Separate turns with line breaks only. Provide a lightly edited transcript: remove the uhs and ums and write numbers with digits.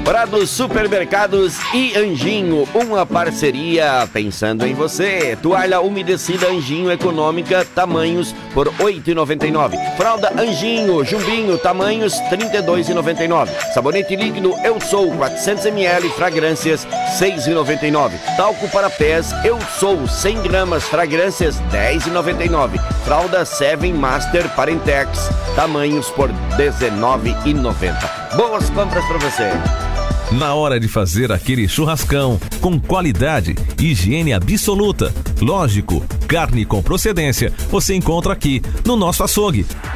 Prados Supermercados e Anjinho, uma parceria pensando em você. Toalha umedecida Anjinho econômica, tamanhos por R$ 8,99. Fralda Anjinho, Jumbinho, tamanhos R$ 32,99. Sabonete líquido Eu Sou, 400 ml, fragrâncias R$ 6,99. Talco para pés Eu Sou, 100 gramas, fragrâncias R$ 10,99. Fralda Seven Master Parentex, tamanhos por R$ 19,90. Boas compras para você.
Na hora de fazer aquele churrascão, com qualidade, higiene absoluta, lógico, carne com procedência, você encontra aqui no nosso açougue.